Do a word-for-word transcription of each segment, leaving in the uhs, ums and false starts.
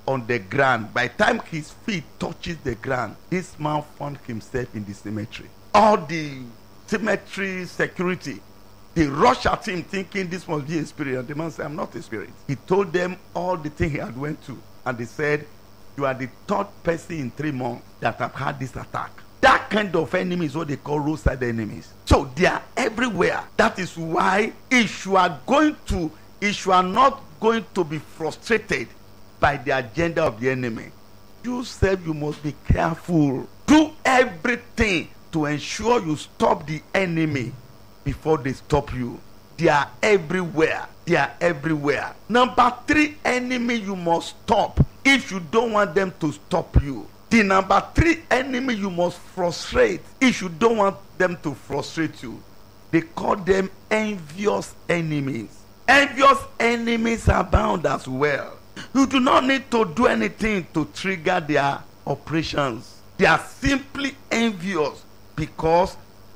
on the ground. By the time his feet touches the ground, this man found himself in the cemetery. All the cemetery security, they rushed at him thinking this must be a spirit. And the man said, I'm not a spirit. He told them all the things he had went to. And they said, you are the third person in three months that have had this attack. That kind of enemy is what they call roadside enemies. So they are everywhere. That is why if you are going to, if you are not going to be frustrated by the agenda of the enemy, you self, you must be careful. Do everything to ensure you stop the enemy before they stop you. They are everywhere. They are everywhere. Number three enemy you must stop if you don't want them to stop you. The number three enemy you must frustrate if you don't want them to frustrate you. They call them envious enemies. Envious enemies abound as well. You do not need to do anything to trigger their operations. They are simply envious because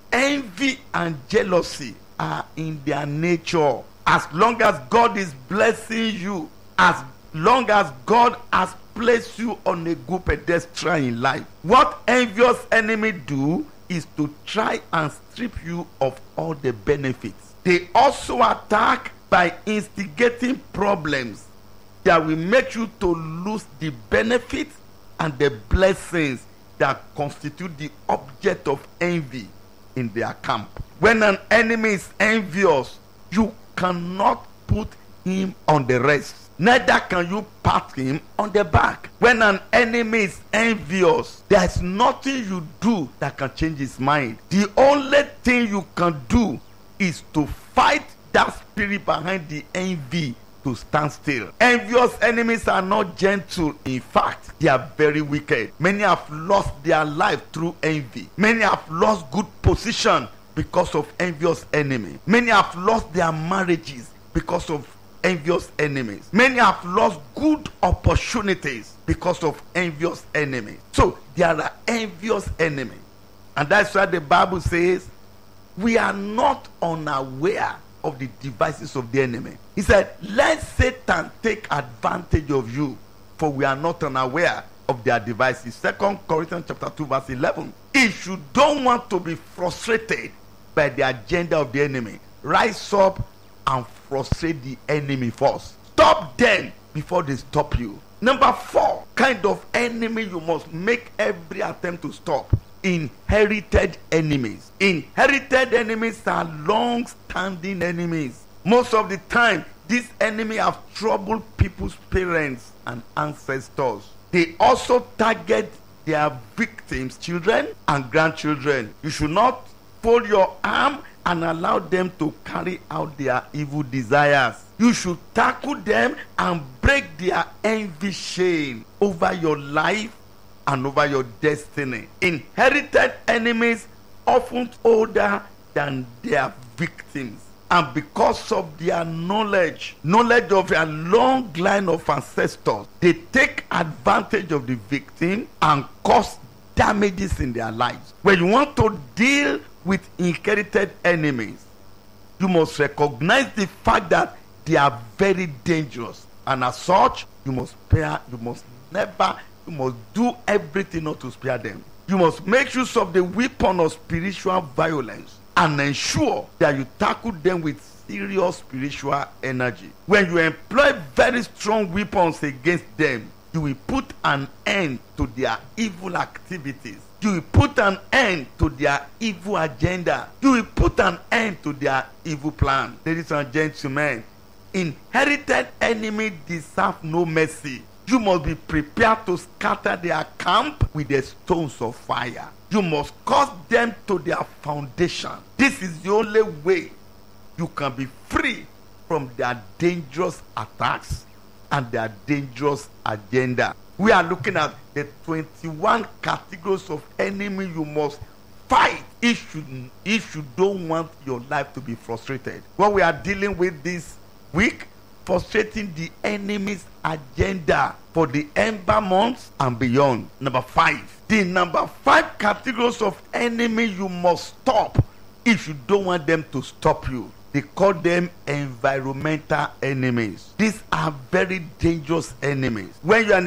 envy and jealousy are in their nature. As long as God is blessing you, as long as God has placed you on a good pedestal in life, what envious enemy do is to try and strip you of all the benefits. They also attack by instigating problems that will make you to lose the benefits and the blessings that constitute the object of envy in their camp. When an enemy is envious, you cannot put him on the rest. Neither can you pat him on the back. When an enemy is envious, there is nothing you do that can change his mind. The only thing you can do is to fight that spirit behind the envy to stand still. Envious enemies are not gentle. In fact, they are very wicked. Many have lost their life through envy. Many have lost good position because of envious enemy. Many have lost their marriages because of envious enemies. Many have lost good opportunities because of envious enemies. So there are envious enemies. And that's why the Bible says we are not unaware of the devices of the enemy. He said, let Satan take advantage of you, for we are not unaware of their devices. Second Corinthians chapter two verse eleven. If you don't want to be frustrated by the agenda of the enemy, rise up and frustrate the enemy first. Stop them before they stop you. Number four kind of enemy you must make every attempt to stop: inherited enemies. Inherited enemies are long-standing enemies. Most of the time, these enemies have troubled people's parents and ancestors. They also target their victims, children and grandchildren. You should not fold your arm and allow them to carry out their evil desires. You should tackle them and break their envy chain over your life and over your destiny. Inherited enemies often older than their victims, and because of their knowledge, knowledge of a long line of ancestors, they take advantage of the victim and cause damages in their lives. When you want to deal with inherited enemies, you must recognize the fact that they are very dangerous, and as such, you must spare, you must never, you must do everything not to spare them. You must make use of the weapon of spiritual violence and ensure that you tackle them with serious spiritual energy. When you employ very strong weapons against them, you will put an end to their evil activities. You will put an end to their evil agenda. You will put an end to their evil plan. Ladies and gentlemen, inherited enemies deserve no mercy. You must be prepared to scatter their camp with the stones of fire. You must cause them to their foundation. This is the only way you can be free from their dangerous attacks and their dangerous agenda. We are looking at the twenty-one categories of enemy you must fight if you, if you don't want your life to be frustrated. What we are dealing with this week, frustrating the enemy's agenda for the ember months and beyond. Number five. The number five categories of enemy you must stop if you don't want them to stop you. They call them environmental enemies. These are very dangerous enemies. When you are